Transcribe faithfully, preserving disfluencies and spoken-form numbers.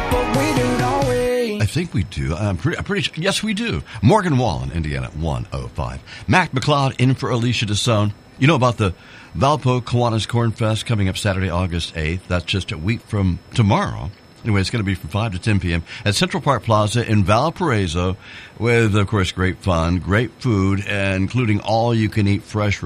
but we do, don't we? I think we do. I'm pretty, I'm pretty sure. Yes, we do. Morgan Wallen, Indiana, one oh five. Mac McLeod in for Alicia DeSone. You know about the Valpo Kiwanis Corn Fest coming up Saturday, August eighth. That's just a week from tomorrow. Anyway, it's going to be from five to ten p.m. at Central Park Plaza in Valparaiso with, of course, great fun, great food, including all-you-can-eat fresh